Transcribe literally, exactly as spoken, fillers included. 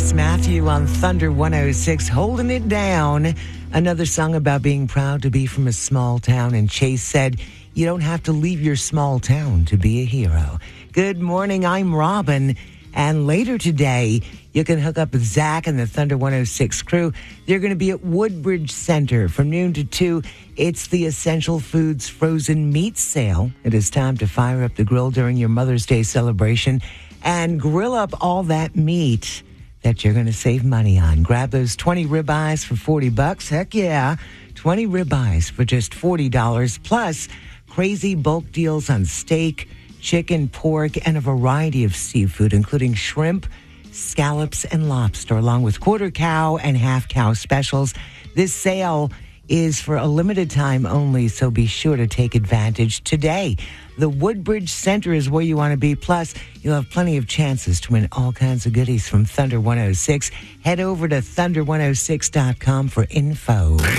Chase Matthew on Thunder one oh six, holding it down. Another song about being proud to be from a small town. And Chase said, you don't have to leave your small town to be a hero. Good morning, I'm Robin. And later today, you can hook up with Zach and the Thunder one oh six crew. They're going to be at Woodbridge Center from noon to two. It's the Essential Foods Frozen Meat Sale. It is time to fire up the grill during your Mother's Day celebration and grill up all that meat that you're going to save money on. Grab those twenty ribeyes for forty bucks. Heck yeah. twenty ribeyes for just forty dollars. Plus, crazy bulk deals on steak, chicken, pork, and a variety of seafood, including shrimp, scallops, and lobster, along with quarter cow and half cow specials. This sale is for a limited time only, so be sure to take advantage today. The Woodbridge Center is where you want to be. Plus, you'll have plenty of chances to win all kinds of goodies from Thunder one oh six. Head over to thunder one oh six dot com for info.